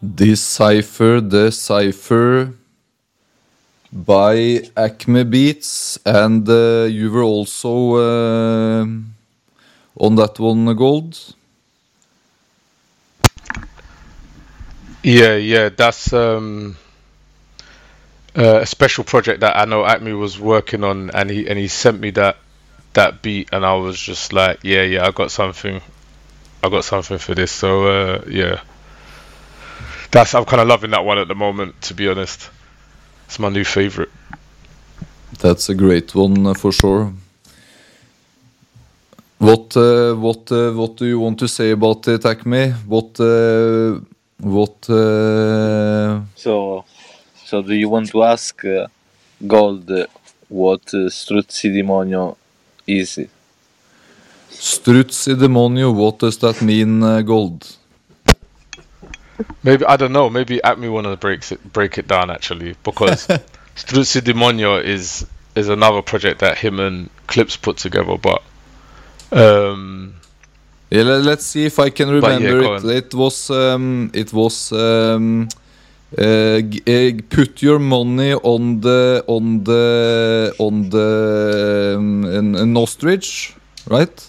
Decipher by Acme Beats, and you were also on that one, Gold. Yeah, that's a special project that I know Acme was working on, and he sent me that beat, and I was just like, yeah, I got something for this. So yeah, I'm kind of loving that one at the moment, to be honest. It's my new favorite. That's a great one for sure. What do you want to say about it, Acme? So do you want to ask Gold what Struzzi Demonio is? Struzzi Demonio, what does that mean, Gold? Maybe, I don't know. Maybe Acme wanna break it down actually, because Struzzi Demonio is another project that him and Clips put together. But yeah, let's see if I can remember it. It was put your money on the an ostrich, right?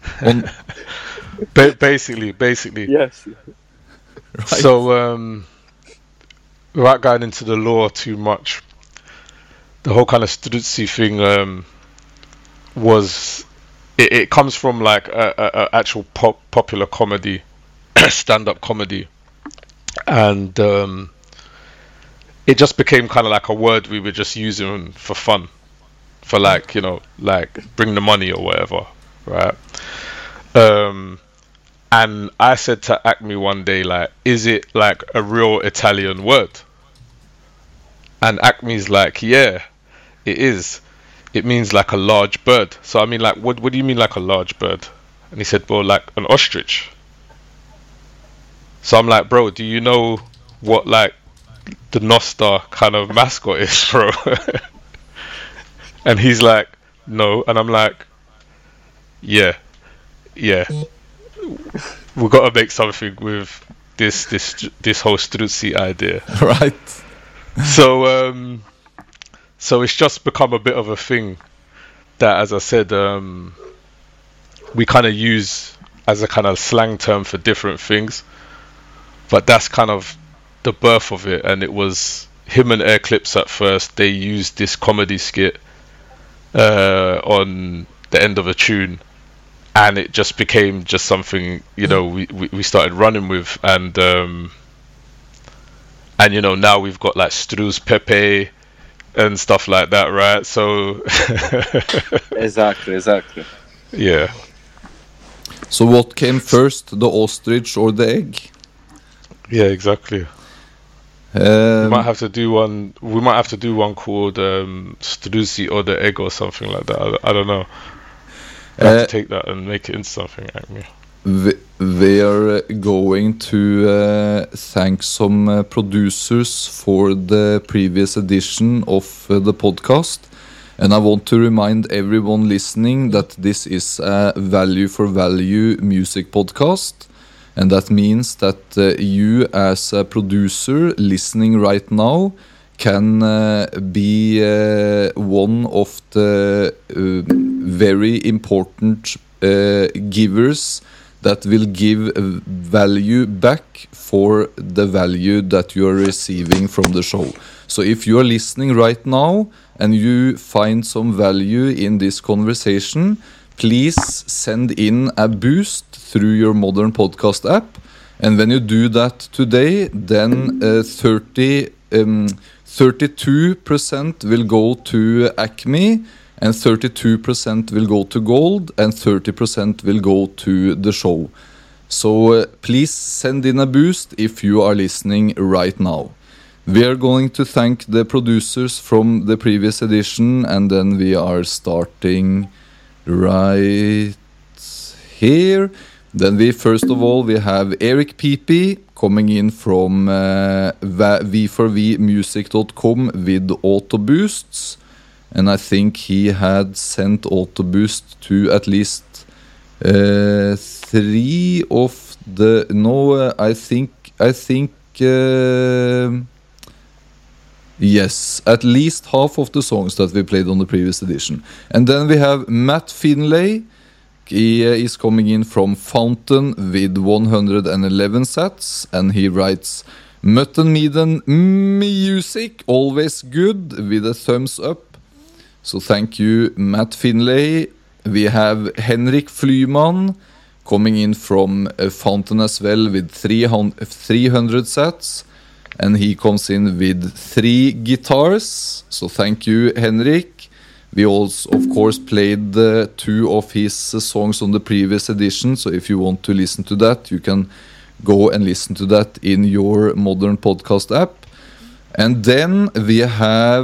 Basically. Yes. Right. So, without going into the lore too much, the whole kind of Struzzi thing was it comes from like a actual popular comedy, stand-up comedy, and it just became kind of like a word we were just using for fun, for like, like bring the money or whatever, right? And I said to Acme one day, like, is it like a real Italian word? And Acme's like, yeah, it is. It means like a large bird. So I mean, like, what do you mean like a large bird? And he said, well, like an ostrich. So I'm like, bro, do you know what like the Nostar kind of mascot is, bro? And he's like, no. And I'm like, yeah. We got to make something with this whole Struzzi idea, Right. So it's just become a bit of a thing that, as I said, we kind of use as a kind of slang term for different things. But that's kind of the birth of it, and it was him and Air Clips at first. They used this comedy skit on the end of a tune, and it just became just something, we started running with, and now we've got like Struz Pepe and stuff like that, right? So Exactly. yeah. So what came first, the ostrich or the egg? Yeah, exactly. We might have to do one. We might have to do one called Struzzi or the egg or something like that. I don't know. I have to take that and make it into something. We are going to thank some producers for the previous edition of the podcast. And I want to remind everyone listening that this is a value for value music podcast. And that means that you as a producer listening right now can be one of the very important givers that will give value back for the value that you are receiving from the show. So if you are listening right now and you find some value in this conversation, please send in a boost through your modern podcast app. And when you do that today, then 32% will go to Acme, and 32% will go to Gold, and 30% will go to the show. So please send in a boost if you are listening right now. We are going to thank the producers from the previous edition, and then we are starting right here. Then first of all we have Eric Pipi coming in from v4vmusic.com with Autoboosts, and I think he had sent Autoboost to at least 3 of the I think yes, at least half of the songs that we played on the previous edition. And then we have Matt Finlay. He is coming in from Fountain with 111 sats, and he writes Mutton Meaden music, always good, with a thumbs up. So thank you, Matt Finlay. We have Henrik Flyman coming in from Fountain as well with 300 sats, and he comes in with 3 guitars. So thank you, Henrik. We also, of course, played 2 of his songs on the previous edition, so if you want to listen to that, you can go and listen to that in your modern podcast app. And then we have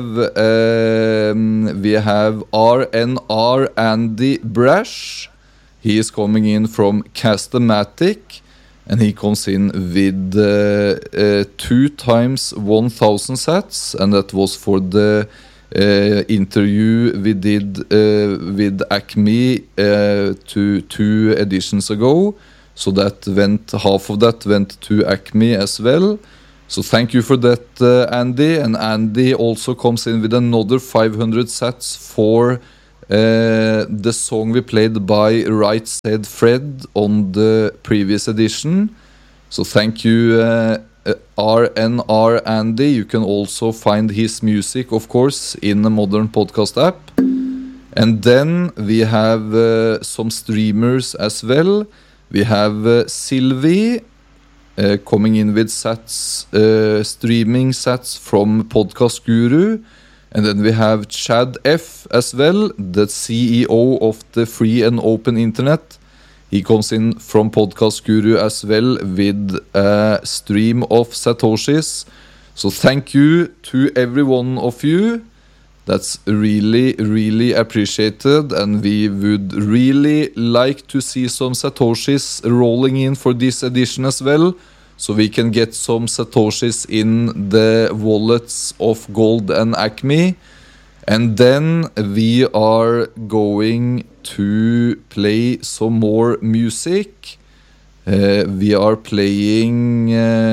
RNR Andy Brash. He is coming in from Castamatic, and he comes in with 2 times 1,000 sats, and that was for the interview we did with Acme 2 editions ago. So that half of that went to Acme as well. So thank you for that, Andy. And Andy also comes in with another 500 sats for the song we played by Right Said Fred on the previous edition. So thank you, RNR Andy. You can also find his music, of course, in the modern podcast app. And then we have some streamers as well. We have Sylvie coming in with sats, streaming sats from Podcast Guru. And then we have Chad F as well, the CEO of the Free and Open Internet. He comes in from Podcast Guru as well with a stream of Satoshis. So thank you to every one of you. That's really, really appreciated. And we would really like to see some Satoshis rolling in for this edition as well, so we can get some Satoshis in the wallets of Gold and Acme. And then we are going to play some more music. We are playing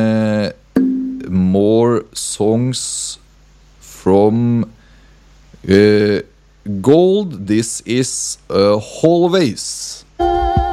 more songs from Gold. This is Hallways.